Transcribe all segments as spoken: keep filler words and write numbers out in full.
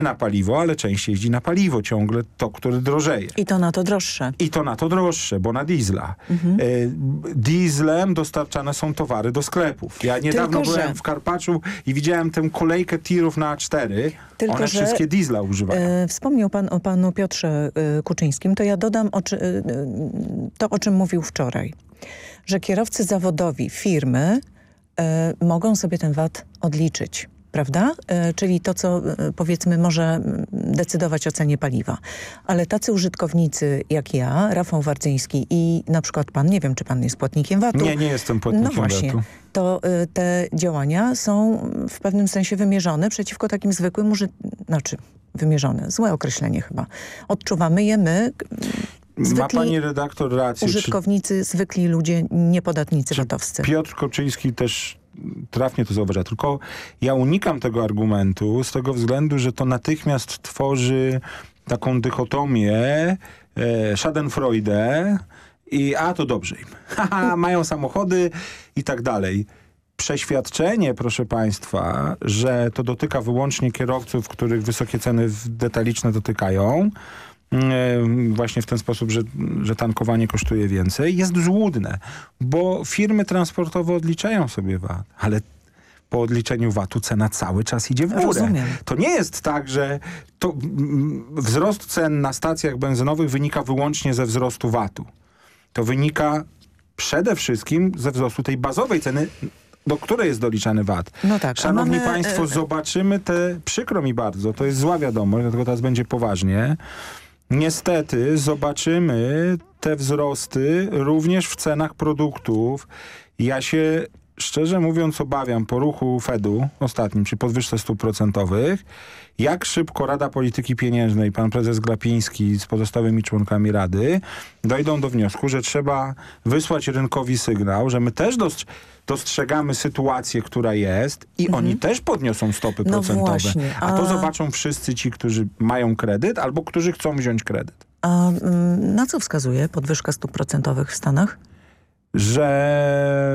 na paliwo, ale część jeździ na paliwo ciągle, to, które drożeje. I to na to droższe. I to na to droższe, bo na diesla. Mhm. E, dieslem dostarczane są towary do sklepów. Ja niedawno Tylko, byłem że... w Karpaczu i widziałem tę kolejkę tirów na A cztery. Tylko, One że, wszystkie diesla używają. E, wspomniał pan o panu Piotrze e, Kuczyńskim, to ja dodam o czy, e, to, o czym mówił wczoraj. Że kierowcy zawodowi firmy e, mogą sobie ten V A T odliczyć. Prawda? E, czyli to, co e, powiedzmy może decydować o cenie paliwa. Ale tacy użytkownicy jak ja, Rafał Wardzyński i na przykład pan, nie wiem, czy pan jest płatnikiem V A T u. Nie, nie jestem płatnikiem No właśnie, V A T u. To e, te działania są w pewnym sensie wymierzone przeciwko takim zwykłym użytkownikom. Znaczy, wymierzone, złe określenie chyba. Odczuwamy je my, zwykli Ma pani redaktor rację. użytkownicy, czy, zwykli ludzie, niepodatnicy czy vatowscy. Piotr Koczyński też trafnie to zauważa, tylko ja unikam tego argumentu z tego względu, że to natychmiast tworzy taką dychotomię e, schadenfreude i a to dobrze im. Haha, mają samochody i tak dalej. Przeświadczenie, proszę państwa, że to dotyka wyłącznie kierowców, których wysokie ceny detaliczne dotykają, właśnie w ten sposób, że, że tankowanie kosztuje więcej, jest złudne, bo firmy transportowe odliczają sobie V A T, ale po odliczeniu V A T u cena cały czas idzie w górę. Rozumiem. To nie jest tak, że to, mm, wzrost cen na stacjach benzynowych wynika wyłącznie ze wzrostu V A T u. To wynika przede wszystkim ze wzrostu tej bazowej ceny, do której jest doliczany V A T. No tak, Szanowni mamy, państwo, e... zobaczymy te, przykro mi bardzo, to jest zła wiadomość, dlatego teraz będzie poważnie. Niestety zobaczymy te wzrosty również w cenach produktów. Ja się szczerze mówiąc obawiam po ruchu Fedu ostatnim, przy podwyżce stóp procentowych, jak szybko Rada Polityki Pieniężnej, pan prezes Glapiński z pozostałymi członkami Rady dojdą do wniosku, że trzeba wysłać rynkowi sygnał, że my też dostrz- dostrzegamy sytuację, która jest i mhm. oni też podniosą stopy no procentowe. Właśnie, a... a to zobaczą wszyscy ci, którzy mają kredyt albo którzy chcą wziąć kredyt. A mm, na co wskazuje podwyżka stóp procentowych w Stanach? Że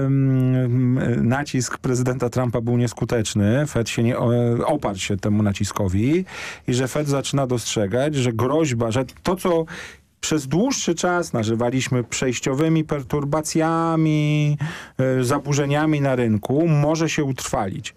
mm, nacisk prezydenta Trumpa był nieskuteczny. Fed się nie, oparł się temu naciskowi i że Fed zaczyna dostrzegać, że groźba, że to, co przez dłuższy czas nazywaliśmy przejściowymi perturbacjami, y, zaburzeniami na rynku, może się utrwalić.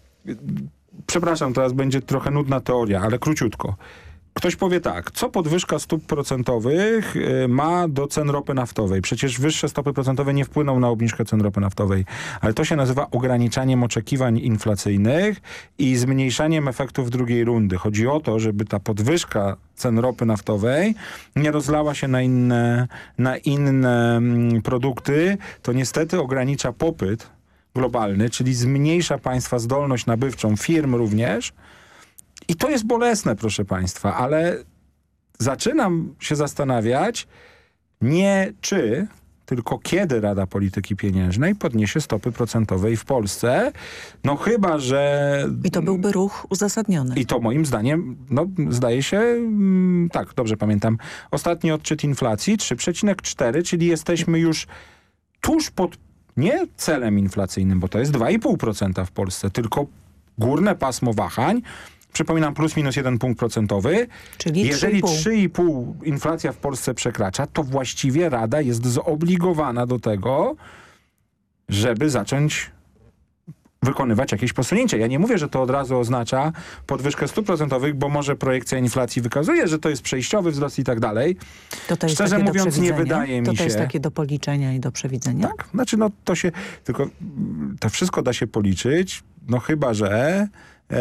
Przepraszam, teraz będzie trochę nudna teoria, ale króciutko. Ktoś powie tak, co podwyżka stóp procentowych y, ma do cen ropy naftowej? Przecież wyższe stopy procentowe nie wpłyną na obniżkę cen ropy naftowej. Ale to się nazywa ograniczaniem oczekiwań inflacyjnych i zmniejszaniem efektów drugiej rundy. Chodzi o to, żeby ta podwyżka cen ropy naftowej nie rozlała się na inne, na inne mm, produkty. To niestety ogranicza popyt globalny, czyli zmniejsza państwa zdolność nabywczą, firm również. I to jest bolesne, proszę państwa, ale zaczynam się zastanawiać nie czy, tylko kiedy Rada Polityki Pieniężnej podniesie stopy procentowe i w Polsce. No chyba, że... I to byłby ruch uzasadniony. I to moim zdaniem, no zdaje się, mm, tak, dobrze pamiętam, ostatni odczyt inflacji trzy przecinek cztery, czyli jesteśmy już tuż pod, nie celem inflacyjnym, bo to jest dwa i pół procent w Polsce, tylko górne pasmo wahań. Przypominam, plus minus jeden punkt procentowy. Czyli jeżeli trzy i pół inflacja w Polsce przekracza, to właściwie Rada jest zobligowana do tego, żeby zacząć wykonywać jakieś posunięcia. Ja nie mówię, że to od razu oznacza podwyżkę stóp procentowych, bo może projekcja inflacji wykazuje, że to jest przejściowy wzrost i tak dalej. To to jest Szczerze takie mówiąc, do nie wydaje mi to się... To jest takie do policzenia i do przewidzenia? Tak, znaczy no to się... Tylko to wszystko da się policzyć, no chyba, że...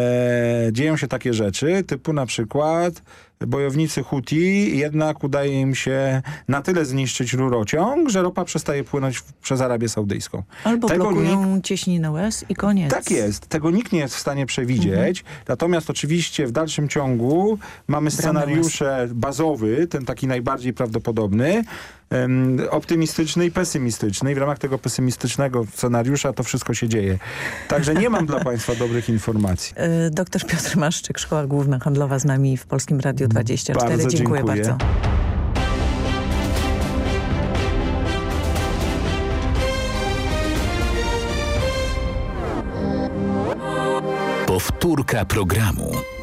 E, dzieją się takie rzeczy, typu na przykład bojownicy Huti jednak udaje im się na tyle zniszczyć rurociąg, że ropa przestaje płynąć w, przez Arabię Saudyjską. Albo tego blokują nikt, cieśninę Łez i koniec. Tak jest. Tego nikt nie jest w stanie przewidzieć. Mhm. Natomiast oczywiście w dalszym ciągu mamy scenariusze bazowy, ten taki najbardziej prawdopodobny, um, optymistyczny i pesymistyczny. I w ramach tego pesymistycznego scenariusza to wszystko się dzieje. Także nie mam dla państwa dobrych informacji. Y, doktor Piotr Maszczyk, Szkoła Główna Handlowa z nami w Polskim Radiu dwadzieścia cztery. Bardzo dziękuję, dziękuję bardzo. Powtórka programu.